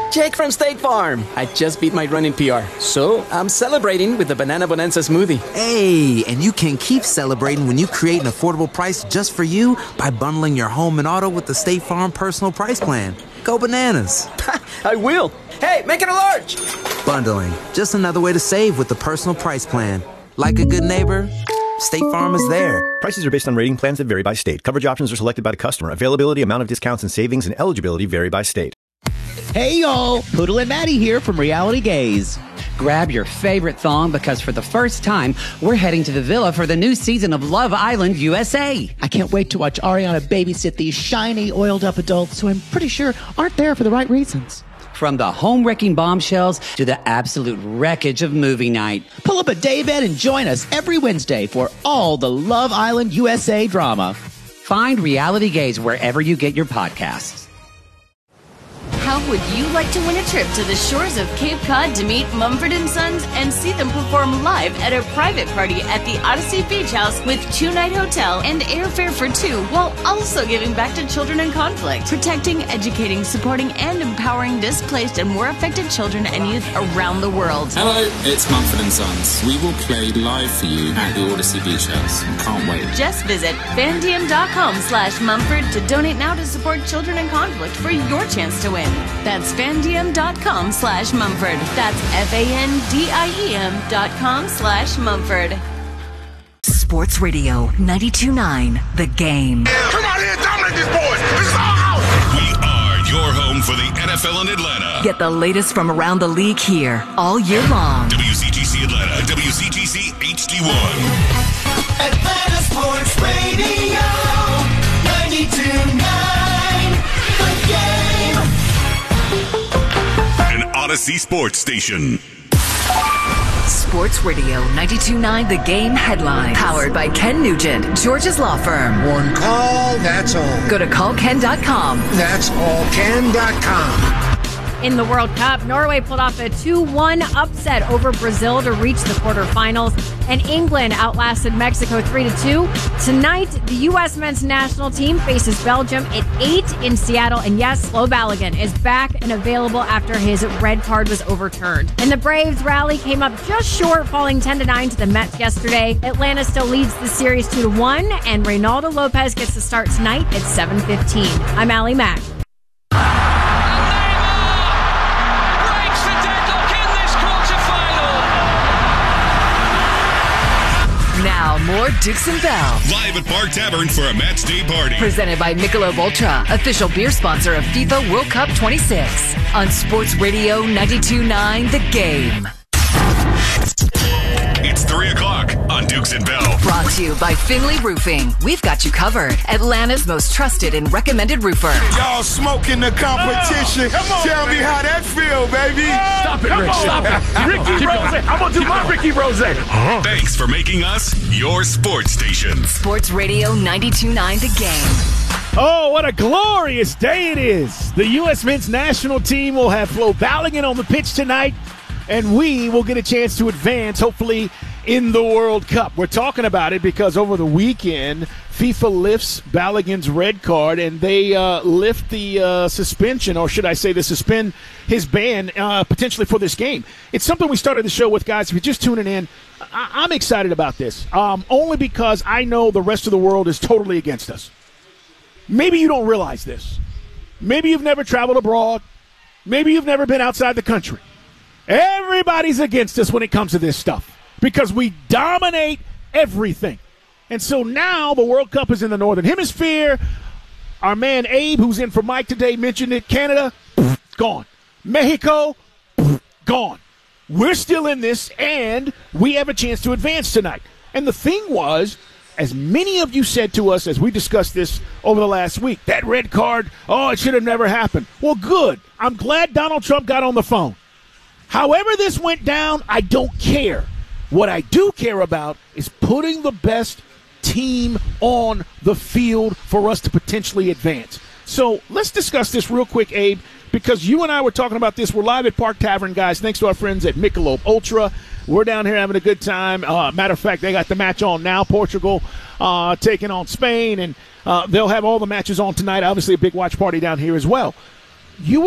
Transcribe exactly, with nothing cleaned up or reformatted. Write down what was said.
Jake from State Farm. I just beat my running P R, so I'm celebrating with the Banana Bonanza smoothie. Hey, and you can keep celebrating when you create an affordable price just for you by bundling your home and auto with the State Farm Personal Price Plan. Go bananas. I will. Hey, make it a large. Bundling, just another way to save with the Personal Price Plan. Like a good neighbor, State Farm is there. Prices are based on rating plans that vary by state. Coverage options are selected by the customer. Availability, amount of discounts and savings, and eligibility vary by state. Hey y'all, Poodle and Maddie here from Reality Gaze. Grab your favorite thong because for the first time, we're heading to the villa for the new season of Love Island U S A. I can't wait to watch Ariana babysit these shiny, oiled-up adults who I'm pretty sure aren't there for the right reasons. From the home-wrecking bombshells to the absolute wreckage of movie night. Pull up a daybed and join us every Wednesday for all the Love Island U S A drama. Find Reality Gaze wherever you get your podcasts. How would you like to win a trip to the shores of Cape Cod to meet Mumford and Sons and see them perform live at a private party at the Odyssey Beach House with two-night hotel and airfare for two, while also giving back to children in conflict, protecting, educating, supporting, and empowering displaced and war affected children and youth around the world? Hello, it's Mumford and Sons. We will play live for you at the Odyssey Beach House. Can't wait. Just visit fandiem.com slash Mumford to donate now to support children in conflict for your chance to win. That's fandiem.com slash Mumford. That's F-A-N-D-I-E-M dot com slash Mumford. Sports Radio ninety-two point nine, The Game. Come out here and dominate this boys. This is our house. We are your home for the N F L in Atlanta. Get the latest from around the league here all year long. W C G C Atlanta, W C G C H D one. Atlanta Sports Radio ninety-two point nine, The Game. An Odyssey Sports Station. Sports Radio ninety-two point nine, The Game headlines. Powered by Ken Nugent, George's Law Firm. One call, that's all. Go to call ken dot com. That's all ken dot com. In the World Cup, Norway pulled off a two one upset over Brazil to reach the quarterfinals, and England outlasted Mexico three to two. Tonight, the U S men's national team faces Belgium at eight in Seattle, and yes, Flo Balogun is back and available after his red card was overturned. And the Braves rally came up just short, falling ten to nine to the Mets yesterday. Atlanta still leads the series two to one, and Reynaldo Lopez gets to start tonight at seven fifteen. I'm Allie Mack. Now, more Dukes and Bell. Live at Park Tavern for a match day party. Presented by Michelob Ultra, official beer sponsor of FIFA World Cup twenty-six. On Sports Radio ninety-two point nine, The Game. It's three o'clock on Dukes and Bell. Brought to you by Finley Roofing. We've got you covered. Atlanta's most trusted and recommended roofer. Y'all smoking the competition. Oh, Tell on, me man. How that feel, baby. Stop it, Rick. Stop it. Ricky Rose. I'm going to do my going. Ricky Rose. Huh? Thanks for making us your sports station. Sports Radio ninety-two point nine, The Game. Oh, what a glorious day it is. The U S men's national team will have Flo Balogun on the pitch tonight, and we will get a chance to advance, hopefully, in the World Cup. We're talking about it because over the weekend, FIFA lifts Balogun's red card, and they uh, lift the uh, suspension, or should I say the suspend his ban uh, potentially for this game. It's something we started the show with, guys. If you're just tuning in, I- I'm excited about this, um, only because I know the rest of the world is totally against us. Maybe you don't realize this. Maybe you've never traveled abroad. Maybe you've never been outside the country. Everybody's against us when it comes to this stuff because we dominate everything. And so now the World Cup is in the Northern Hemisphere. Our man Abe, who's in for Mike today, mentioned it. Canada, gone. Mexico, gone. We're still in this, and we have a chance to advance tonight. And the thing was, as many of you said to us as we discussed this over the last week, that red card, oh, it should have never happened. Well, good. I'm glad Donald Trump got on the phone. However this went down, I don't care. What I do care about is putting the best team on the field for us to potentially advance. So let's discuss this real quick, Abe, because you and I were talking about this. We're live at Park Tavern, guys, thanks to our friends at Michelob Ultra. We're down here having a good time. Uh, matter of fact, they got the match on now, Portugal uh, taking on Spain, and uh, they'll have all the matches on tonight. Obviously, a big watch party down here as well. You